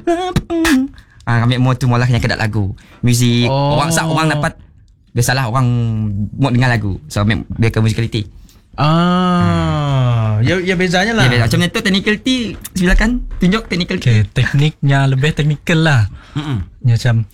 Kami mau tu mula yang kedap lagu. Muzik orang dapat biasalah orang mau dengar lagu. So ambil dia ke musicality. Ya bezanya lah. Ya, macam tu technicality, silakan tunjuk technicality. Okay, tekniknya lebih teknikal lah. Macam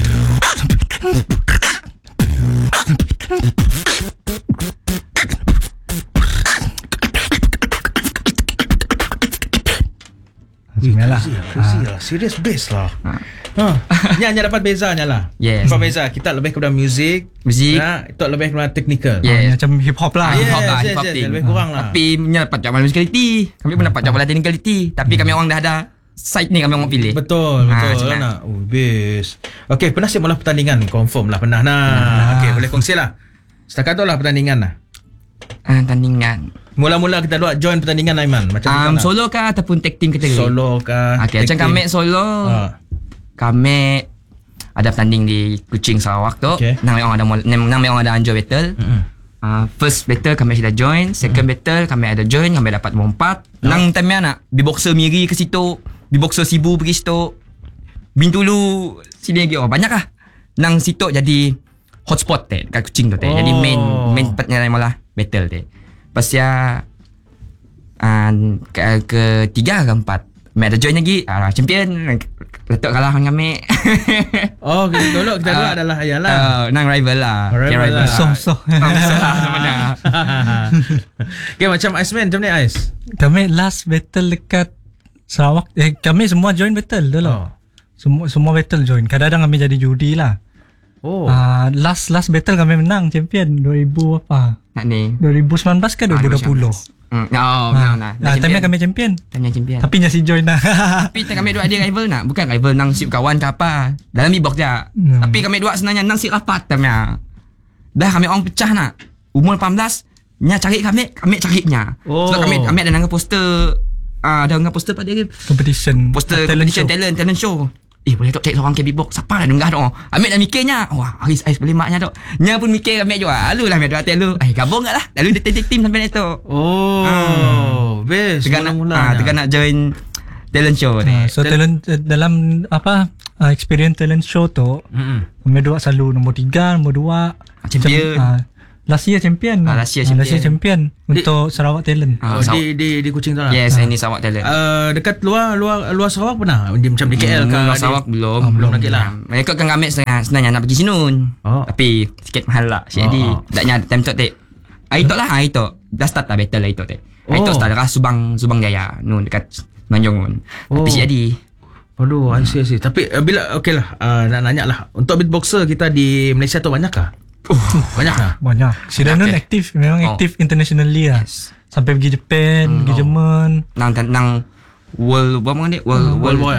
Serious bass lah. Hanya dapat bezanya lah. Yes. Dapat beza. Kita lebih kepada muzik. Itu lebih kepada technical. Yes. macam hip hop lah. Hip hop Yes, lebih kurang lah. Tapi dapat jawapan musicality. Kami pun dapat jawapan technicality. Tapi kami orang dah ada side ni kami orang pilih. Betul nak. Bass. Okay, pernah siap mula pertandingan? Confirm lah pernah Okay, boleh kongsi lah. Setakat tu lah pertandingan lah. Tandingan. Mula-mula kita buat join pertandingan Aiman. Macam solo kah ataupun tag team kategori? Solo kah? Okay, macam kami solo. Kami ada pertanding di Kuching Sarawak tu. Nama orang ada Anjo battle. First battle kami sudah join. Second battle kami ada join. Kami dapat nombor 4. Nang time nak B-boxer Miri ke situ. B-boxer Sibu pergi situ. Bintulu sini lagi. Banyak lah. Nang situ jadi hotspot kat Kuching tu. Jadi main partnya malah battle tu. Lepas ya ketiga ke empat kami ada join lagi champion letak kalah dengan kami. Dulu kita dua adalah ayalah nang rival lah. Rival lah. So mana. Okay, macam Iceman macam ni Ice. Kami last battle dekat Sarawak. Kami semua join battle dulu. Semua battle join. Kadang-kadang kami jadi judi lah. Last battle kami menang champion 2000 apa? Nak ni 2019 ke 2020? Time kami champion. Tapi nyasi join lah. Tapi kami dua ada rival nak. Bukan rival nang sip kawan ke apa. Dalam B-box je. Tapi kami dua sebenarnya nang sip rapat tamnya. Dah kami orang pecah nak. Umur 18 nya cari kami cari nya. So kami ada nang poster ada nang poster pada competition. Poster talent show. Boleh tak cek seorang ke B-box. Siapa dah dengar tu? Ambil dah mikirnya. Wah, Haris boleh maknya tu. Nya pun mikir ambil juga. Lalu lah ambil dua lu. Gabung enggak lah. Lalu dia team sampai tu. Best. Tengah nak join talent show ni. So talent dalam experience talent show tu, kami dua selalu nombor 3, nombor 2 champion. Last year champion. Last year champion untuk Sarawak Talent. Di Kuching tu lah. Yes, ini Sarawak Talent. Dekat luar Sarawak pernah? Macam di KL ke? Luar Sarawak belum lagi lah. Mereka kan kami sebenarnya nak pergi Sinun. Tapi sikit mahal lah. Jadi taknya time tu hari tu lah. Dah start lah battle hari tu. Hari tu start dekat Subang Jaya. Nun dekat Manjung. Tapi jadi. Aduh, I see. Tapi bila okey lah, nak nanya lah. Untuk beatboxer kita di Malaysia tu banyak kah? Banyak lah. Banyak. Si Danun aktif. Memang aktif internationally lah. Sampai pergi Japan, pergi Jerman. Nang world berapa ni? World